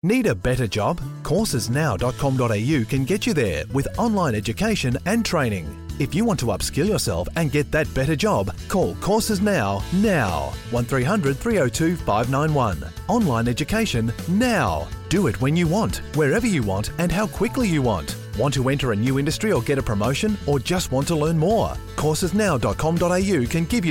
Need a better job? Coursesnow.com.au can get you there with online education and training. If you want to upskill yourself and get that better job, call Courses Now. 1300 302 591. Online education now. Do it when you want, wherever you want and how quickly you want. Want to enter a new industry or get a promotion or just want to learn more? Coursesnow.com.au can give you